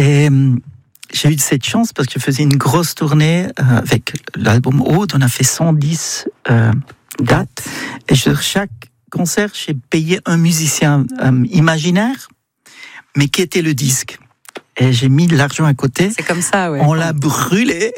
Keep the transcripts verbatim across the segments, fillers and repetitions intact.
Et euh, j'ai eu cette chance parce que je faisais une grosse tournée euh, avec l'album Aude. On a fait cent dix euh, dates. Et sur chaque concert, j'ai payé un musicien euh, imaginaire, mais qui était le disque. Et j'ai mis de l'argent à côté. C'est comme ça, ouais. On l'a brûlé.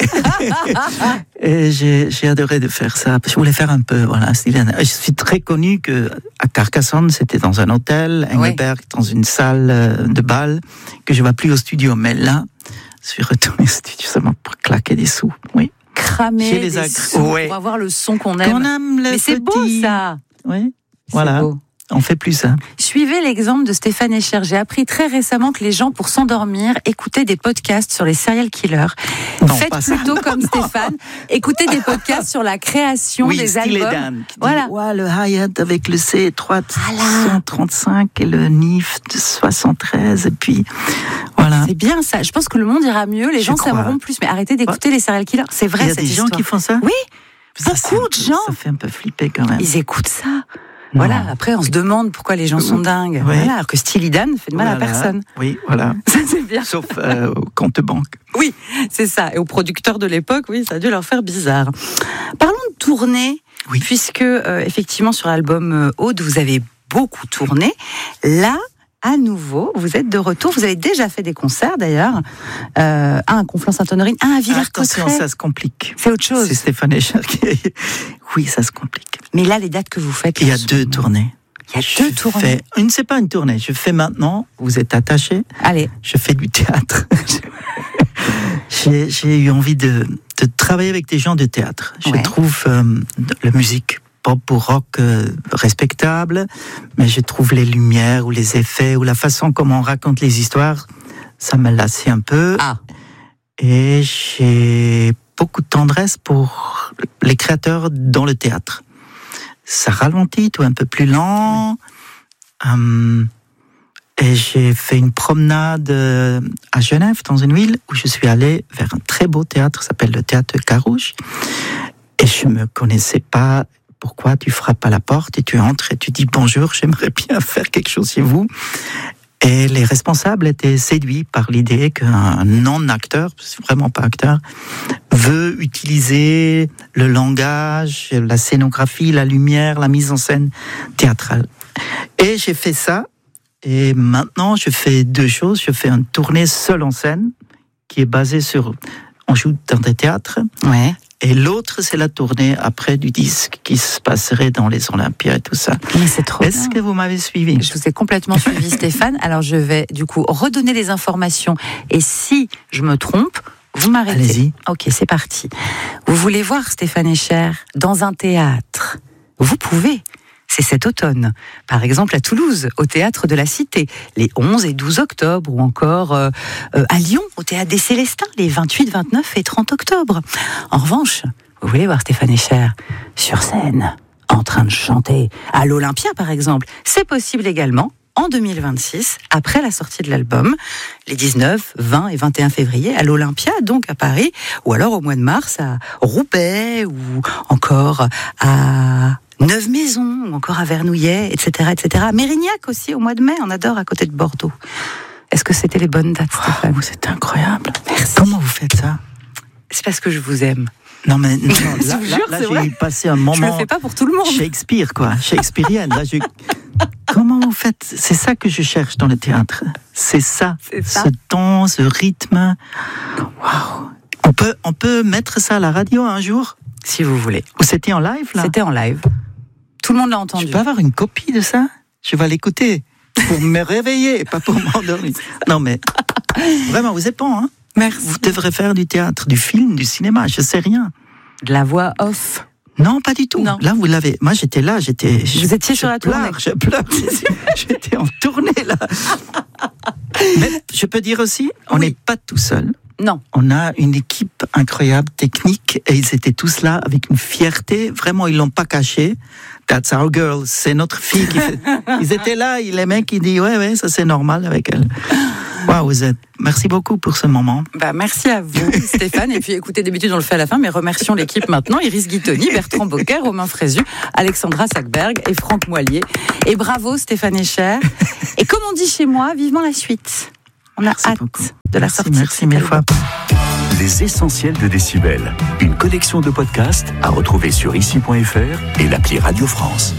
Et j'ai, j'ai adoré de faire ça. Je voulais faire un peu, voilà. Je suis très connu que à Carcassonne, c'était dans un hôtel, Engelberg, oui. dans une salle de bal, que je ne vais plus au studio. Mais là, je suis retourné au studio seulement pour claquer des sous. Oui. Cramer des ag... sous ouais. pour avoir le son qu'on aime. Qu'on aime le Mais c'est petit... beau, ça. Oui. C'est voilà. beau. On fait plus ça. Suivez l'exemple de Stéphane Escher. J'ai appris très récemment que les gens, pour s'endormir, écoutaient des podcasts sur les serial killers. Non, Faites plutôt ça, comme non. Stéphane. Écoutez des podcasts sur la création oui, des albums. Dan, qui voilà. Dit, ouais, le hi-hat avec le C trois cent trente-cinq et le N I F de soixante-treize. Et puis, voilà. C'est bien ça. Je pense que le monde ira mieux. Les Je gens crois. s'aimeront plus. Mais arrêtez d'écouter ouais. les serial killers. C'est vrai, cette histoire. Il y a des gens histoire. qui font ça? Oui. Ça, beaucoup de gens. Ça fait un peu flipper quand même. Ils écoutent ça. Non. Voilà, après on se demande pourquoi les gens sont dingues. Oui. Voilà, alors que Steely Dan ne fait de mal voilà. à personne. Oui, voilà. Ça c'est bien. Sauf euh, au compte banque. Oui, c'est ça. Et aux producteurs de l'époque, oui, ça a dû leur faire bizarre. Parlons de tournée, oui. puisque euh, effectivement sur l'album euh, Aude, vous avez beaucoup tourné. Là, à nouveau, vous êtes de retour. Vous avez déjà fait des concerts d'ailleurs. Euh, un à Conflans-Sainte-Honorine, un à Villers-Cotterêts. Attention, ça se complique. C'est autre chose. C'est Stéphane Escher qui... Oui, ça se complique. Mais là, les dates que vous faites... Il y a deux tournées. Il y a deux tournées. Fais... Une, c'est pas une tournée. Je fais maintenant, vous êtes attachés. Allez. Je fais du théâtre. j'ai, j'ai eu envie de, de travailler avec des gens de théâtre. Je ouais. trouve euh, la musique pop ou rock euh, respectable, mais je trouve les lumières ou les effets ou la façon comment on raconte les histoires, ça me lassait un peu. Ah. Et j'ai beaucoup de tendresse pour les créateurs dans le théâtre. Ça ralentit, tout un peu plus lent. Hum, et j'ai fait une promenade à Genève, dans une ville où je suis allé vers un très beau théâtre, qui s'appelle le théâtre Carouge. Et je me connaissais pas. Pourquoi tu frappes à la porte et tu entres et tu dis bonjour, j'aimerais bien faire quelque chose chez vous. Et les responsables étaient séduits par l'idée qu'un non-acteur, c'est vraiment pas acteur, veut utiliser le langage, la scénographie, la lumière, la mise en scène théâtrale. Et j'ai fait ça. Et maintenant, je fais deux choses. Je fais une tournée seule en scène, qui est basée sur... On joue dans des théâtres. Ouais. Et l'autre, c'est la tournée après du disque qui se passerait dans les Olympias et tout ça. Mais c'est trop Est-ce bien. que vous m'avez suivi ? Je vous ai complètement suivi, Stéphane. Alors, je vais du coup redonner les informations. Et si je me trompe, vous m'arrêtez. Allez-y. Ok, c'est parti. Vous voulez voir Stéphane Escher dans un théâtre ? Vous pouvez. C'est cet automne. Par exemple, à Toulouse, au Théâtre de la Cité, les onze et douze octobre, ou encore euh, euh, à Lyon, au Théâtre des Célestins, les vingt-huit, vingt-neuf et trente octobre. En revanche, vous voulez voir Stéphane Escher sur scène, en train de chanter, à l'Olympia par exemple, c'est possible également en deux mille vingt-six, après la sortie de l'album, les dix-neuf, vingt et vingt et un février, à l'Olympia, donc à Paris, ou alors au mois de mars à Roubaix, ou encore à... Neuve-Maisons, ou encore à Vernouillet, et cetera, et cetera. Mérignac aussi, au mois de mai, on adore, à côté de Bordeaux. Est-ce que c'était les bonnes dates, Stéphane ? Wow, c'est incroyable. Merci. Comment vous faites ça ? C'est parce que je vous aime. Non, mais non, Je là, vous là, jure, là c'est j'ai vrai. passé un moment... Je le fais pas pour tout le monde. Shakespeare, quoi. Shakespearienne. Là, je... Comment vous faites ? C'est ça que je cherche dans le théâtre. C'est ça. C'est ça. Ce ton, ce rythme. Waouh. On peut, on peut mettre ça à la radio un jour ? Si vous voulez. Ou c'était en live, là ? C'était en live. Tout le monde l'a entendu. Je peux avoir une copie de ça ? Je vais l'écouter pour me réveiller, pas pour m'endormir. Non, mais vraiment, vous êtes bon, hein ? Merci. Vous devrez faire du théâtre, du film, du cinéma, je sais rien. De la voix off. Non, pas du tout. Non. Là, vous l'avez. Moi, j'étais là, j'étais. Vous je, étiez sur la tournée. Je pleure, j'étais en tournée là. Mais je peux dire aussi, on n'est Oui. pas tout seul. Non. On a une équipe incroyable, technique, et ils étaient tous là avec une fierté. Vraiment, ils l'ont pas caché. That's our girl. C'est notre fille qui fait. Ils étaient là, il les mecs qui disent ouais, ouais, ça c'est normal avec elle. Waouh, vous êtes. Merci beaucoup pour ce moment. Bah, merci à vous, Stéphane. Et puis, écoutez, d'habitude, on le fait à la fin, mais remercions l'équipe maintenant. Iris Guittoni, Bertrand Bocquet, Romain Frézu, Alexandra Sackberg et Franck Moillier. Et bravo, Stéphane Escher. Et comme on dit chez moi, vivement la suite. On a merci hâte beaucoup. de la merci, sortie. Merci mille fois. Les essentiels de Décibel, une collection de podcasts à retrouver sur ici point f r et l'appli Radio France.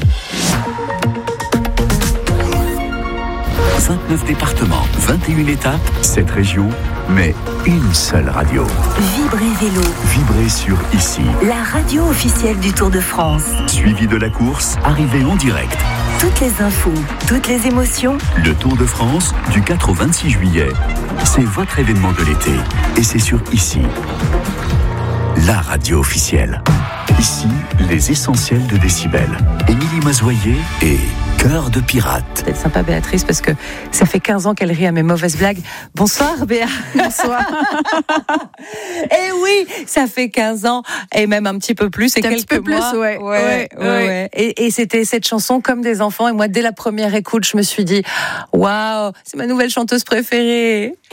vingt-neuf départements, vingt et une étapes, sept régions, mais une seule radio. Vibrez Vélo, Vibrez sur Ici. la radio officielle du Tour de France. Suivi de la course, arrivée en direct. Toutes les infos, toutes les émotions. Le Tour de France, du quatre au vingt-six juillet. C'est votre événement de l'été. Et c'est sur Ici. La radio officielle. Ici, les essentiels de Décibel. Émilie Mazoyer et Cœur de pirate. C'est sympa Béatrice parce que ça fait quinze ans qu'elle rit à mes mauvaises blagues. Bonsoir Béa. Bonsoir. Eh oui, ça fait quinze ans et même un petit peu plus. Et quelques un petit peu mois. plus, ouais. Ouais, ouais, ouais, ouais. ouais. Et, et c'était cette chanson comme des enfants. Et moi, dès la première écoute, je me suis dit, waouh, c'est ma nouvelle chanteuse préférée.